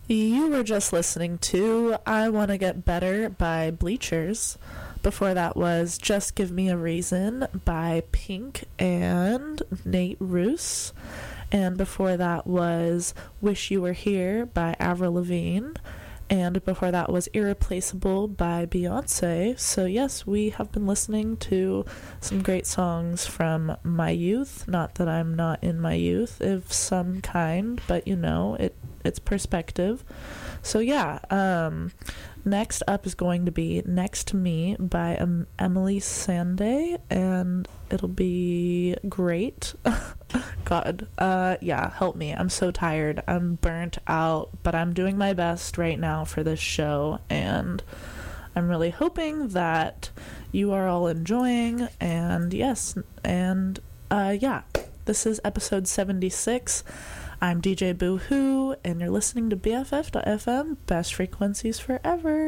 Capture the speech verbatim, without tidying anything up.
You were just listening to I Want to Get Better by Bleachers. Before that was Just Give Me a Reason by Pink and Nate Roos. And before that was Wish You Were Here by Avril Lavigne. And before that was Irreplaceable by Beyonce. So yes, we have been listening to some great songs from my youth. Not that I'm not in my youth of some kind, but you know, it it's perspective. So yeah, um, next up is going to be Next to Me by um, Emily Sandé, and it'll be great. God, uh, yeah, help me. I'm so tired. I'm burnt out, but I'm doing my best right now for this show, and I'm really hoping that you are all enjoying, and yes, and uh, yeah, this is episode seventy-six. I'm D J Boohoo, and you're listening to B F F dot F M, best frequencies forever.